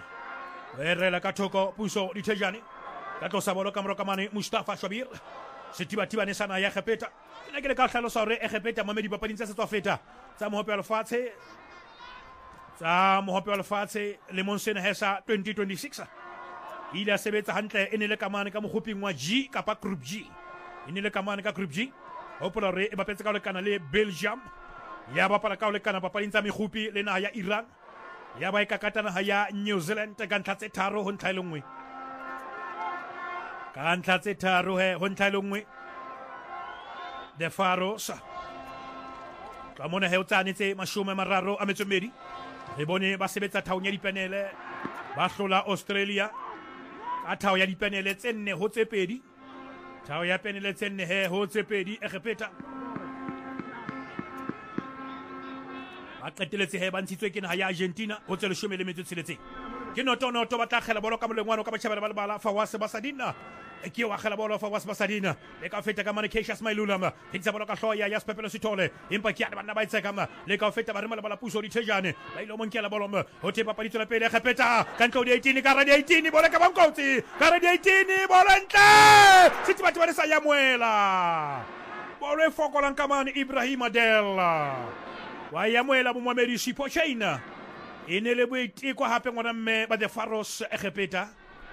ditejane ka tlosa bolo ka moro ka mane Mustafa Shabir setiba ne sana ya Egepeta ke le ka hlalosa hore Egepeta mamedi papading tsa tswa feta tsa mohope wa lefatshe le monsena hesa 2026 ile a sebetsa hantle e ne le ka mane ka mogoping wa G kapa group G e ne le ka mane ka group G hopola hore e bapetse ka lekana le Belgium ya bapala ka lekana papading tsa megopi le naha ya Iran ya ba e kakatana ha ya New Zealand ka ntlha tse tharo ho ntlha lengwe ka ntlha tse tharo he ho ntlha lengwe the Faroes ka mona he o tsanetse mashome mararo a metsomedi re bone ba sebetsa thaong ya dipenele ba hlola Australia ka thao ya dipenele tse 4 ho tse 2 thao ya penele tse 4 he ho tse 2 Egepeta ba qeteletse he ba ntshitswe ke naha ya Argentina ho tse 16 ke noto ba tla khela bolo ka molengwana ka batjhabela ba bala Fawaz Basadina ke wa khela bolo Fawaz Basadina le ka feta ka mane Cassius Mailulama hitsa bolo ka hloya ya Spepelo Sithole empa ke ya bana ba itseka ma le ka feta ba re mala bala puso ditejane ba ile mo nkela bolo ho te papaditse la pele Egepeta ka ntlo di 18 ka radio 18 bolo ka bankotsi ka radio 18 bolo ntle sithi batho ba re sa ya moela bolo e fokolang ka mane Ibrahim Adel wa ya moela mo momedi Sipho China ene le boiteko hape ngwana mme ba the Faroes Egepeta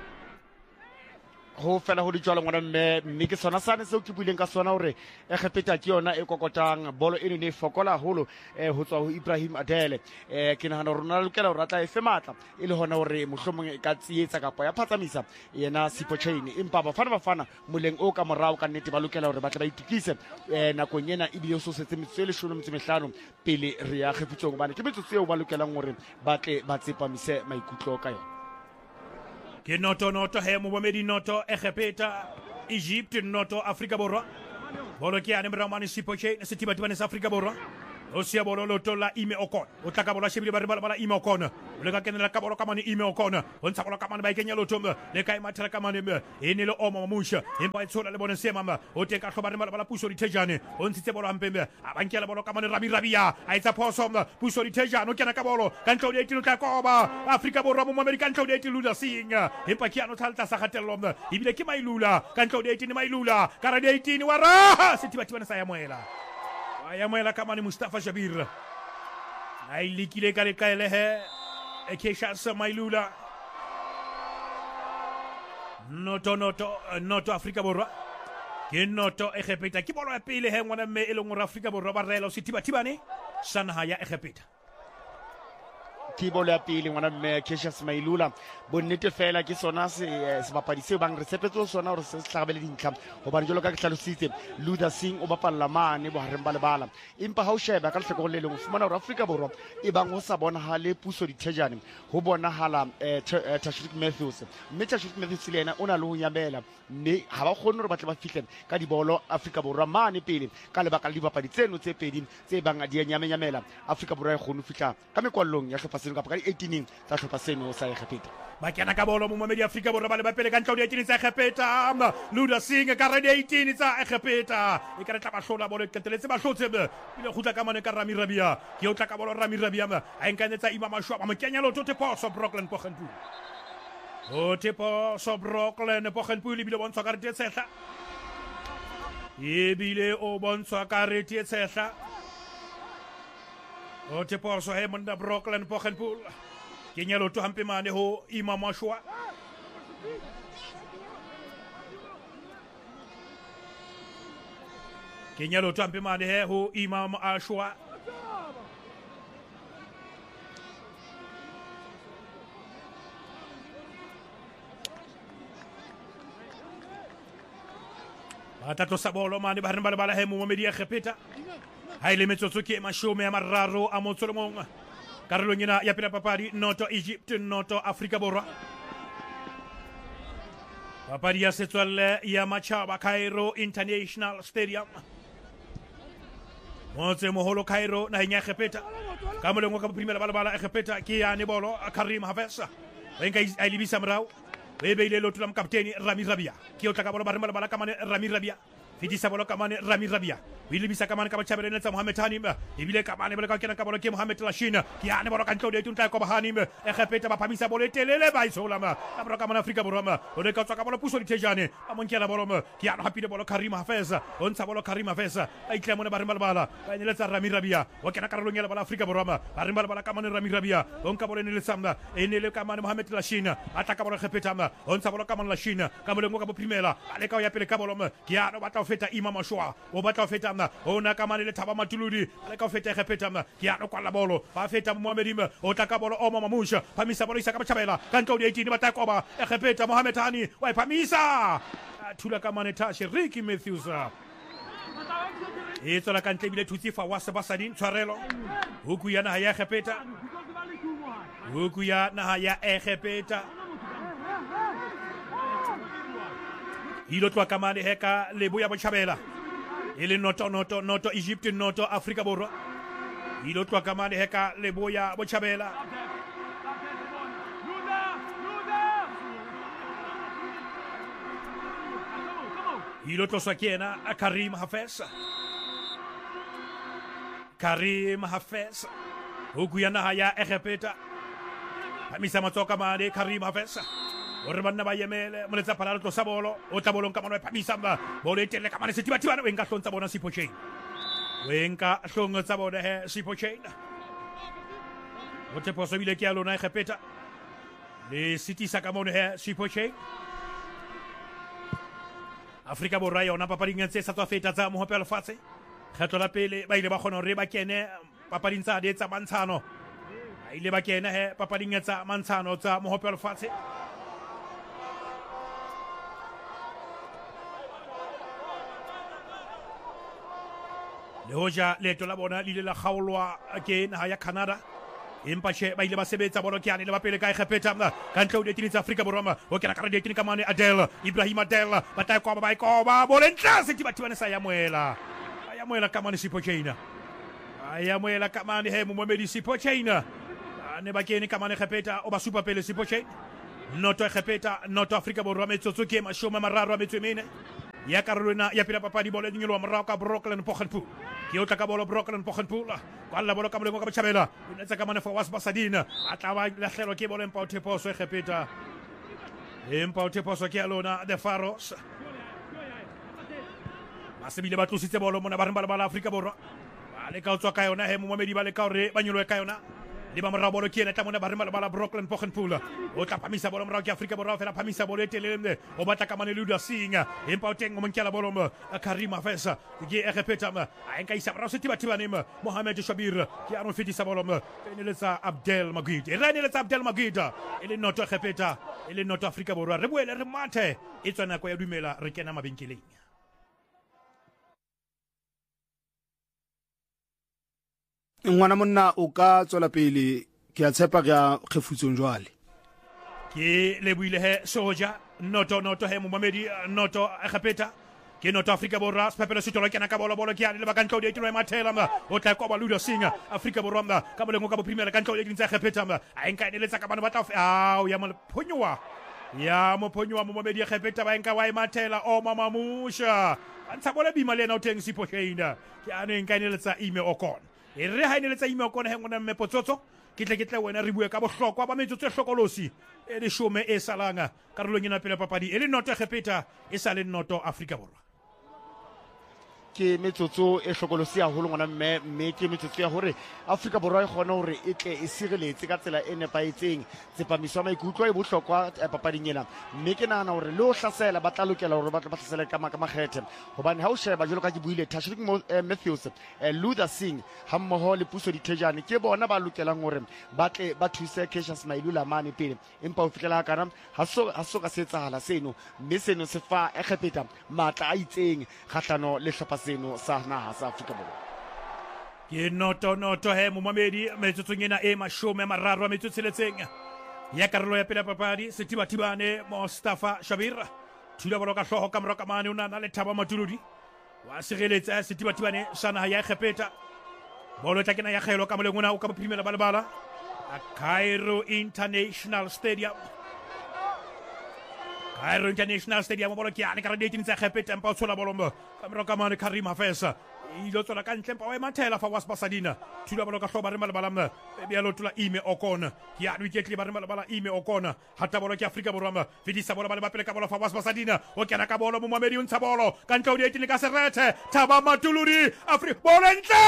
ho fela ho dijalo ngwana mme ke sona sane seo ke buileng ka sona hore Egepeta ke yona e kokotang bolo eno ne fokola holo ho tswa ho Ibrahim Adel ke nahana rona lokela hore ratla e fe matla e le hona hore mohlomong e ka tsietsa kapa ya phatsamisa yena Sipho China empa bafana moleng o ka morao ka nnete ba lokela hore ba tla ba itikise nakong ena e bile o so setse metswele 15 pele re ya kgeputsong bana ke metsotso eo ba lokelang hore ba tle ba tsepamise maikutlo ka yona ke noto he momamedi noto Egepeta Egypt noto Afrika Borwa bolo ke ane mramane Sipho China setiba sa Afrika Borwa o sia bolo loto la Ime Okon o tla ka bolo shebile ba re bala Ime Okon o le ka kenela ka bolo ka mane Ime Okon o ntsha bolo ka mane ba ikenya loto le ka imathela ka mane e ne le Oma Mamusha empa e tshola le bone se mama o te ka hloba re bala puso ditejane o ntshitse bolo hampembe a bankela bolo ka mane Rabia a etsa phoso puso ditejane o kena ka bolo ka ntlo di 18 tla koba Afrika Borwa mo American ntlo di 18 Luther Singh empa ke ano thalta sa gatello ibile ke Mailula ka ntlo di 18 Mailula ka ra di 18 wa ra setiba sa ya moela ayamela kama ni Mustafa Shabir ailikile kale kaele he Cassius Mailula noto Afrika Borwa ke noto Egepeta ke bolo ya pele he ngwana mme e leng hore Afrika Borwa ba rela o setiba-tibane sanaha ya Egepeta ke bolo ya pele ngwana mme Cassius Mailula bonnete fela ke sona sebapadi seo bang re sepetse sona hore se hlagabele dintlha hobane jalo ka ke hlalositse Luther Singh o bapalla mane bohareng ba lebala empa ha o sheba ka lehlakore le leng o fumana hore Afrika Borwa e bang ho sa bonahale puso ditejane ho bonahala Tashrik Matthews mme Tashrik Matthews le yena o na le ho nyamela mme ha ba kgone hore ba tle ba fihle ka dibolo Afrika Borwa mane pele ka lebaka le dibapadi tseno tse pedi tse bang di nyamela Afrika Borwa e kgone ho fihla ka mekwallong ya hlopha tseno kapa ka di-18 tsa tlhopha seno sa Egepeta. ba kena ka bolo momamedi Afrika Borwa ba le ba pele ka ntlha di 18 tsa Egepeta Luda Singh ka re di 18 tsa Egepeta e ka re tla ba hlola bolo keteletse ba hlotse bile khutla ka mane ka Rami Rabia ke o tla ka bolo Rami Rabia a enkanetsa Imam Ashwa ba mo kenya lo tote poso Brooklyn Poggenpoel o tipo so Brooklyn Poggenpoel bile bontsha ka re tsetshla e bile o bontsha ka re tsetshla o tipo so he monna Brooklyn Poggenpoel Kenyalo to hampe mane ho Imam Ashwa Kenyalo to hampe mane he ho Imam Ashwa Atato sabolo mane ba rembala bala he mo Mohamed Egepeta haile metsotso ke mashome a mararo a motsolomong karolong ena ya pela papadi noto Egypt noto Afrika Borwa papadi ya setswalle ya Machaba Cairo International Stadium motse moholo Cairo na nya Egepeta ka molengo ka primera bala Egepeta ke ya ne bolo Karim Hafez wenka ailibisa mrao bebe ile lotu la mkapteni Rami Rabia ke o tla ka bolo ba bala ka mane Rami Rabia fitisa bolo ka mane Rami Rabia Wilibisa kamane kama chabere netsa Mohamed Hanim ibile kamane bele ka kena ka bolo ke Mohamed Lashina ki ane bolo ka ntlo de tunta ko Hanim Egepeta ba phamisa bolo telele ba isolama ka bolo ka mane Afrika Borwa o de ka tswa ka bolo puso ditejane ba monkela bolo ki ane hapile bolo Karim Hafez on tsa bolo Karim Hafez ba ikla mona ba rimbala bala ba netsa Rami Rabia o kena karolo ngela bala Afrika Borwa ba rimbala bala ka mane Rami Rabia on ka bolo ne le samna enele ka mane Mohamed Lashina ataka bolo Egepeta on tsa bolo ka mane Lashina ka bolo ngo ka bo primela ale ka ya pele ka bolo ki ane ba tla feta Imam Ashwa o ba tla feta ona kamane le thaba matuludi le ka feta Egepeta ke ya no kwala bolo ba feta Mohamed o taka bolo o Mamusha phamisa bolo isa ka bachabela ka ntlo di 18 ba ta koba Egepeta Mohamed Hani wa phamisa thula kamane Tashi Ricky Matthews e tsola ka ntle bile thusi fa wa Sebasadin tshwarelo huku ya na ya Egepeta huku ya na ya Egepeta ilo twa kamane heka lebu ya bachabela ele noto Egypt noto Afrika Borwa ilo twa kamane heka lebu ya bachabela ilo to sakiena Karim Hafez huku ya na ya Egepeta pamisa matsoka mane Karim Hafez Orbanna ba yemele moletsa paralo to sabolo o tabolo ka mano phamisa ba bolo etele ka mane setiba tiba wenka hlontsha bona Sipho Chain wenka hlongotsa bona he Sipho Chain o te poso bile ke a lona Egepeta le City sa ka mone he Sipho Chain Afrika Borwa yona papading tse sa tswa feta tsa mo hopela fatshe kgetlo la pele ba ile ba khona re ba kene papading tsa de tsa mantshano ba ile ba kene he papading tsa mantshano tsa mo hopela fatshe le hoja leto la bona lile la khaolwa ke naha ya Canada empa she ba ile ba sebetsa bolo ke ane le ba pele ka Egepeta ka ntlo di 18 tsa Afrika Borwa o kena ka re di 18 ka mane Adel Ibrahim Adel ba ta kwa ba ikoba bolo ntla se tiba sa ya moela ka mane Sipho Chain ya moela ka mane he Mohamed Sipho Chain ne ba kene ka mane Egepeta o ba super pele Sipho Chain noto Egepeta noto Afrika Borwa metsotso ke mashoma mararo a metswemene ya karolona ya pila papadi bolo dingelo wa morao ka Brooklyn Poggenpoel ke o tla ka bolo Brooklyn Poggenpoel kwa la bolo ka molengo ka bachabela o netsa ka mane for Sebasadin a tla ba lahlelo ke bolo empa o theposo Egepeta empa o theposo ke alona the Pharaohs masebile ba tlositse bolo mona ba rembala bala Afrika Borwa ba le ka tswa ka yona he Mohamed ba le ka re ba nyolo ka yona le ba morao bolo ke ena tla mona ba rembala bala Brooklyn Poggenpoel o tla phamisa bolo morao ke Afrika Borwa fela phamisa bolo etelele o batla ka mane Luda Singh empa o teng mo nkela bolo Karim Hafez ke Egepeta a enka isa morao setiba nem Mohamed Shabir ke a no fitisa bolo peneletsa Abdel Magid reneletse Abdel Magid ele noto Egepeta ele noto Afrika Borwa re boele re mathe e tswana ko ya dumela re kena mabenkeleng ngwana monna o ka tswela pele ke a tshepa ga kgefutsong jwale ke le buile he soja noto he Mohamed noto Egepeta ke noto Afrika Borwa sephepelo se tolo kena ka bolo ke ya le ba kantlo di tlo mathela ma o tla kwa ba Luda Singa Afrika Borwa ma ka molengo ka bo premier kantlo di ntse khepeta ma a enka ne letsa ka bana ba tla ya mo phonyowa mo mabedi khepeta ba enka wa mathela o mama musha antsa bola bima le na o teng sipo sheina ke ane enka ne letsa ime okon e re ha ne letsa ime okon he ngona mme potsotso ke tle wena re bue ka bohlokwa ba metsotso e hlokolosi e le shome e salanga karolong ena pele papadi e le noto khepeta e sa le noto Afrika Borwa ke metsotso e hlokolosi haholo ngwana mme ke metsotso ya hore Afrika Borwa e kgona hore e tle e sireletse ka tsela e nepaetseng tsepamiso ya maikutlo e bohlokwa papading ena mme ke nahana hore le ho hlasela ba tla lokela hore ba hlasela ka makgethe hobane ha o sheba jalo ka ke buile Tashrik Matthews Luda Singh ha mmoho le Puso Dithejane ke bona ba lokelang hore ba tle ba thuse Cassius Mailula-Mane pele empa ho fitlela kana ha so ka se etsahala seno mme seno se fa khepeta matla a itseng kgahlano le hlopha seno sa naha sa Afrika Borwa ke noto he momamedi metsotsong ena e mashome mararo a metsotso tsheletseng ya karolo ya pele papadi setibatibane Mustafa Shabir thula bolo ka hloho ka moroka mane una na le Thaba Matuludi wa sireletsa setibatibane sana ya khepeta bolo tla kena ya khelo ka molengona o ka bophimela balebala a Cairo International Stadium bolo ke ane ka radiating tsa khepeta empa o tshola bolomba ka moroka mane Karim Hafesa ilo tsola ka ntle empa wa mathela fa Wasbasadina thula bolo ka hloba re malebala be lo tula ime okona ya nwi ke tle ba re malebala ime okona hatta bolo ke Afrika Borwa fidisa bolo ba pele ka bolo fa Wasbasadina o kena ka bolo mo mamedi untsha bolo ka ntle o di ka Seretse Thaba Matuludi Afrika bolo ntle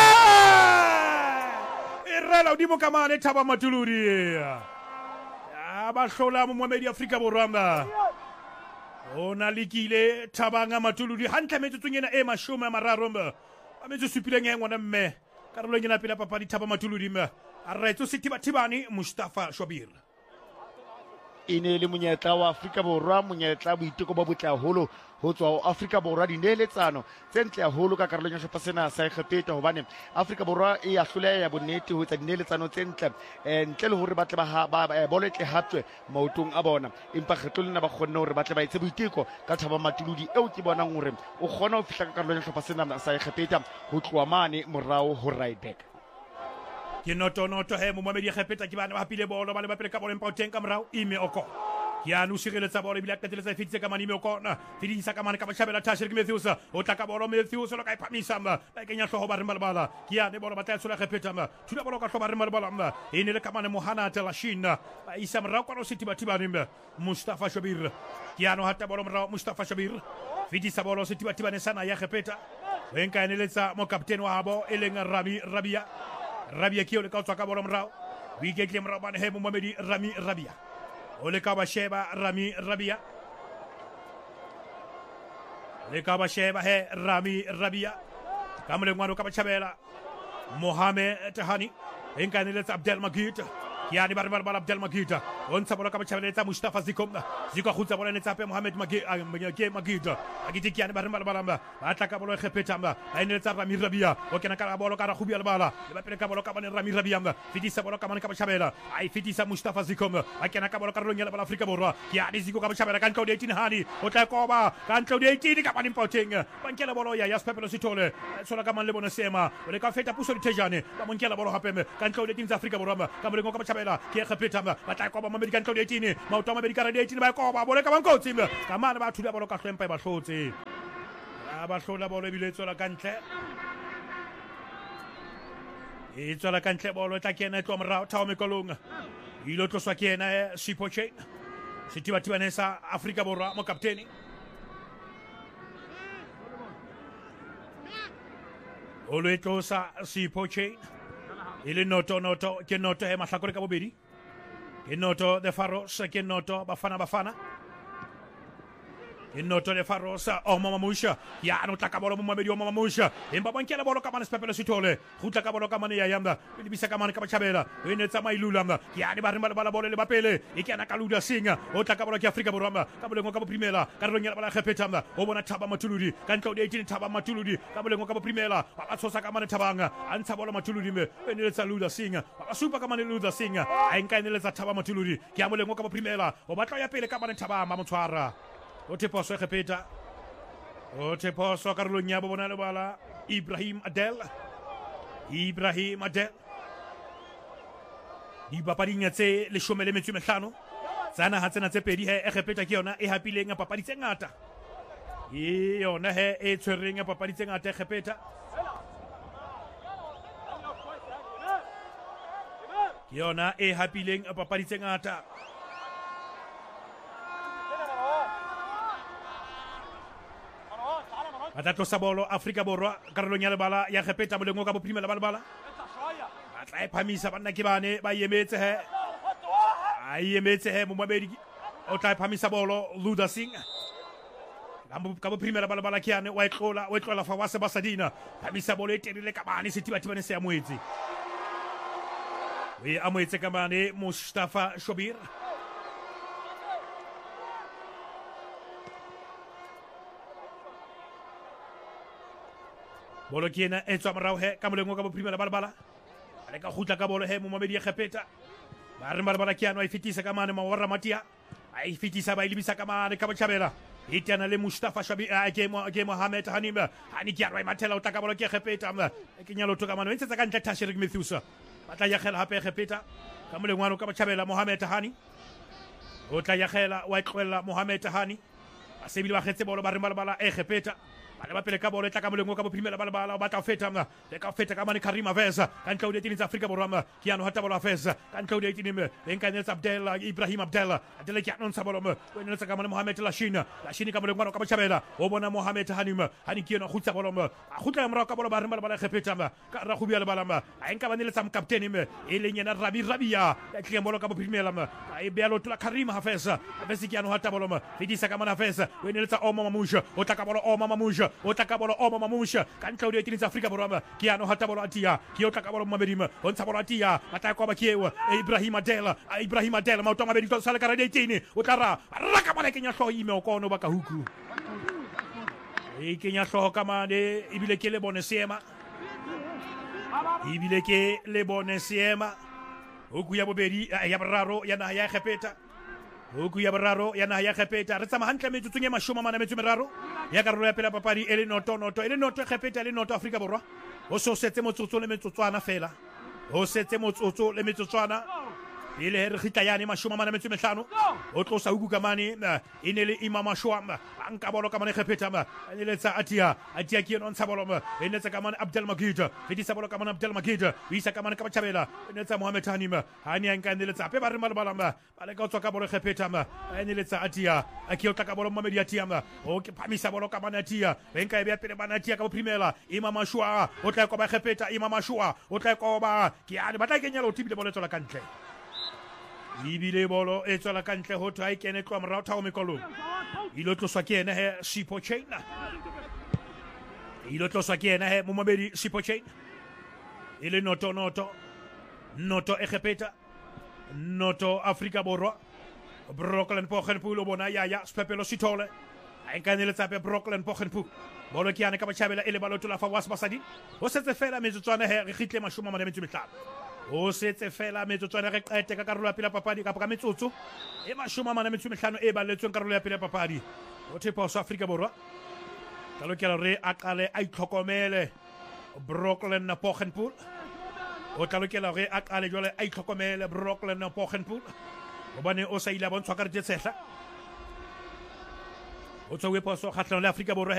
irela udimo ka mane Thaba Matuludi ba hlola mo mamedi Afrika Borwa ona likile Thabanga Matuludi hantle metsotsong ena e mashome a mararo a metso supileng e ngwana mme karolong ena pele papadi Thaba Matuludi a retso setibatibane Mustafa Shabir ine le monyetla wa Afrika Borwa monyetla boiteko ba botle haholo ho tswa Afrika Borwa dineletsano tse ntle haholo ka karolong ya hlopha sena sa khepeta hobane Afrika Borwa e a hloleha ya bonnete ho tsa dineletsano tse ntle ntle le hore ba tle ba boletle hatswe maotong a bona empa kgetlo lena ba kgonne hore ba tle ba etse boiteko ka Thaba Matuludi eo ke bonang hore o kgona ho fihla ka karolong ya hlopha sena sa khepeta ho tloa mane morao ho right back ke noto he momamedi ya khepeta ke bana ba hapile bolo ba le ba pele ka bolo empa o teng ka morao ime oko ke anu sireletsa bolo bila tateletsa fitse ka manime oko na fidisa ka mane ka bashabela Tashrik Matthews o tla ka bolo Matthews lo ka iphamisa ba kenya hloho ba re malbala ke ya ne bolo ba tla tsola khepeta thula bolo ka hloba re malbala ene le ka mane Mohana Telashina ba isa morao kwa no setibatibane Mustafa Shabir ke anu hatta bolo morao Mustafa Shabir fidisa bolo setibatibane sana ya khepeta wenka ene letsa mo kapten wa habo eleng Rabia kio le ka tswa ka bolo morao wicket le morao bana he mo mamedi Rabia o le ka ba sheba Rabia le ka ba sheba he Rabia ka mo le ngwana ka ba chabela Mohamed Tahani enka ne letsa Abdel Magid yani barbar Abdel Magid on sa bola ka ba chabela letsa Mustafa Ziko khutsa bola letsa pe Mohamed Magid agiti yani barbar balamba atla ka bolo khepeta a ne letsa Rabia o kena ka bolo ka khubi albala le ba pele ka bolo ka bana Rabia fitisa bolo ka mane ka ba chabela ai fitisa Mustafa Ziko a kena ka bolo ka rongela bala Afrika Borwa yani Ziko ka ba chabela kan Claudia Tinhani o tla koba kan Claudia Tini ka bani poteng bankela bolo ya Yaspepelo Sitole sola ka man le bona sema o le ka feta Puso Dithejane ba monkela bolo hapeme kan Claudia Tini Afrika Borwa ka bolo ka ba chabela ke khepeta ba tla koba mamedi kan Claudia Tini maoto mamedi ka Radio Tini ba koba bolo ka bankotsi ka mane ba thula bolo ka hlempa ba hlotse ba hlola bolo e bile tsola kantle e tsola kantle bolo tla kena tlo morao Thao Mekolong ilo tloswa ke ena Sipho Chain setibatibane sa Afrika Borwa mo kapteni o le tlosa Sipho Chain ile noto ke noto he mahlakore ka bobedi ke noto the Faroes ke noto bafana Noto le Farosa o Mama Musha ya no tla ka bolo mo mamedi o Mama Musha empa bankela bolo ka mane Sepepelo Sitole gutla ka bolo ka mane ya yamba le bisa ka mane ka bachabela e ne tsa Mailula ya ne ba re bala bolo le bapele e ke ana ka Luda Singa o tla ka bolo ke Afrika Borwa ka bolo ngo ka bo primela ka re nyela bala khepeta o bona Thaba Matuludi ka ntlo di 18 Thaba Matuludi ka bolo ngo ka bo primela ba tshosa ka mane Thabanga a ntsha bolo Matuludi e ne tsa Luda Singa ba supa ka mane Luda Singa a nka ne le tsa Thaba Matuludi ke a bolo ngo ka bo primela o batla ya pele ka mane Thaba ma motshwara o te poso khepeta o te phoso karolong ya bona lebala Ibrahim Adel dipapading tse 15 tsana ha tsena tse pedi he Egepeta ke yona e hapileng papadi tse ngata e yona he e tshwereng papadi tse ngata Egepeta ke yona e hapileng papadi tse ngata Atatlosa bolo Afrika Borwa karolong ya lebala ya Egepeta molengo ka bophirima la balbala batla e phamisa banna ke bane ba yemetse he momabedi o tla phamisa bolo Luda Singh ka bophirima la balbala ke yane wa etlola fa wa se basadina phamisa bolo e telele ka bane setibatibane se amoetse we amoetse ka bane Mustafa Shobir bolo ke ena e tswa morao he ka molengo ka bophirima la balbala ale ka khutla ka bolo he momamedi ya Egepeta ba re balbala ke yana a ifitisa ka mane Mawara Matia a ifitisa ba ilibisa ka mane ka botjhabela itana le Mustafa Shabi ke Mohamed Hanima hani ke yana mathela o taka bolo ke Egepeta ke nyalo to ka mane ntse ka ntle Tashirik Methusa batla ya khela hape Egepeta ka molengwana ka botjhabela Mohamed Hani o tla ya khela wa itlwela Mohamed Hani basebili ba khetse bolo ba re balbala Egepeta bale ba pele ka bolo tla ka molengo ka bophirima la balbala ba tla feta le ka feta ka mane Karima Vesa ka ntlo de tsa Afrika Borwa ke yana hata bolo Vesa ka ntlo de tinime ben ka netse Abdella Ibrahim Abdella adele ke anon sa bolo we netse ka mane Mohamed Lashina ka molengo ka bachabela o bona Mohamed Hanima hani ke yana khutsa bolo a khutla mra ka bolo ba re balbala Egepeta ka ra khubia le balama a enka banele tsa mkapteni e le nyena Rabia ya tleng bolo ka bophirima la e bealo tla Karima Vesa bese ke yana hata bolo fitisa ka mana Vesa we netse Oma Mamusha o tla ka bolo Oma Mamusha o tla ka bolo Oma Mamusha ka ntlo de tsa Afrika Borwa ke yana hata bolo atia ke o tla ka bolo mabedima o ntsha bolo atia mata kwa ba kiewa Ibrahim Adela ma o toma bedito sala ka radetini o tla ra ka bolo kenya hlo ime o kono ba ka huku e kenya hlo ka mane ibile ke le bone siema huku ya bobedi ya bararo ya na ya Egepeta huku ya bararo ya na ya Egepeta re tsama hantle metsotso e mashoma mana metso meraro ya karolo ya pela papadi ele noto Egepeta ele noto Afrika Borwa o so setse motsotso le metsotswana fela ile re khita yani mashoma mana metso mehlano o tlosa huku ka mane e ne le Imama Shwam anka bolo ka mane Egepeta e le tsa atia ke no ntsha bolo e ne tsa ka mane Abdel Magid fitisa bolo ka mane Abdel Magid o isa ka mane ka bachabela e ne tsa Mohamed Hanima hani anka ne le tsa pe ba re malbala ba le ka tswa ka bolo Egepeta e ne le tsa atia ke o tla ka bolo Mohamed Atia o ke phamisa bolo ka mane Atia enka e be pele bana Atia ka boprimela Imama Shwa o tla ko ba Egepeta Imama Shwa o tla ko ba ke ya ba tla kenya lo tibile bolo tsola kantle ibile bolo e tswela ka ntle ho thwa e kene tloa morao thao mekolong ilo tloswa ke ena he Sipho Chain momabedi Sipho Chain ile noto Egepeta noto Afrika Borwa Brooklyn Poggenpoel bona ya Spepelo Sitole a enkanele tsape Brooklyn Poggenpoel bolo ke yana ka bachabela ile balo tla fa wasbasadi o setse fela metsotswana he re khitle mashoma mane metso mehlano o setse fela metsotswana re qete ka karolo ya pela papadi ka metsotso e mashoma mane metso mehlano e balletsweng karolo ya pela papadi o thepa South Africa Borwa talo ke re a qale a itlhokomele Brooklyn Poggenpoel o talo ke re a qale jole a itlhokomele Brooklyn Poggenpoel obane o sa ile bontshwa ka re tsetshela o tswe poso khatlano le Afrika Borwa